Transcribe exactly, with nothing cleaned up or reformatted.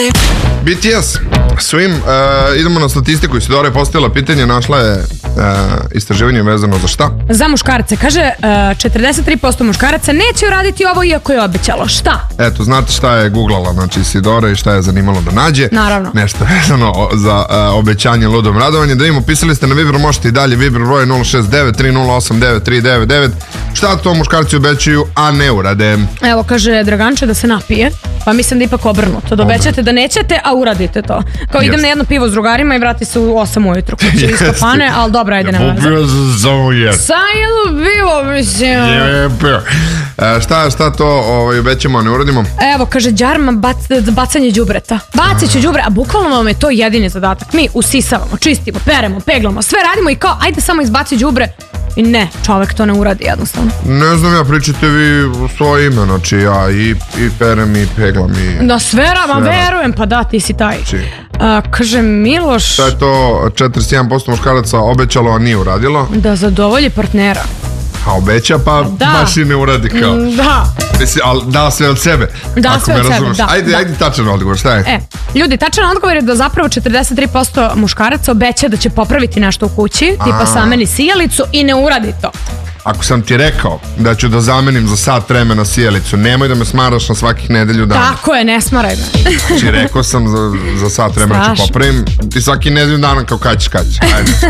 B T S, Swim, uh, idemo na statistiku. Isidora je postavila pitanje, našla je uh, istraživanje vezano za šta? Za muškarce. Kaže, uh, četrdeset tri posto muškaraca neće uraditi ovo iako je obećalo. Šta? Eto, znate šta je googlala, znači Isidora, i šta je zanimalo da nađe. Naravno. Nešto vezano za uh, obećanje ludom radovanje. Da im pisali ste na Viber, možete i dalje. Viber broj nula šest devet tri nula osam devet tri devet devet. Šta to muškarci obećaju, a ne urade? Evo, kaže Draganče da se napije. Pa mislim da ipak obrnuto. Da obećate da nećete, a uradite to. Kao idem Jest. na jedno pivo s drugarima i vrati se u osam ujutru. Kuće isto pane, ali dobro, ajde, nema veze. Popio sam samo jedno. Sa jedno pivo, mislim. Je, pio. E, šta, šta to ovaj, obećamo, a ne uradimo? Evo, kaže Đarma, bac, bacanje đubreta. Bacit ću đubre, a bukvalno vam je to jedini zadatak. Mi usisavamo, čistimo, peremo, peglamo, sve radimo i kao, ajde samo izbaci đubre. I ne, čovek to ne uradi jednostavno. Ne znam ja, pričate vi u svoje ime, znači ja i, i perem i peglam i... Da, svera, ma verujem, pa da, ti si taj. A, kaže Miloš... Šta je to, četrdeset jedan posto muškaraca obećalo, a nije uradilo? Da zadovolji partnera. A obeća, pa da. baš i ne uradi kao. Da. Mislim, ali da sve od sebe. Da, sve od sebe, da. Ajde, da. ajde tačan odgovor, šta je? E, ljudi, tačan odgovor je da zapravo četrdeset tri posto muškaraca obeća da će popraviti nešto u kući, a. tipa sameni sijalicu i ne uradi to. Ako sam ti rekao da ću da zamenim za sat vremena sijalicu, nemoj da me smaraš na svakih nedelju dana. Tako je, ne smaraj me. Znači, rekao sam za, za sat vremena ću popravim, ti svaki nedelju dana kao kad ćeš, kad ćeš. Ajde.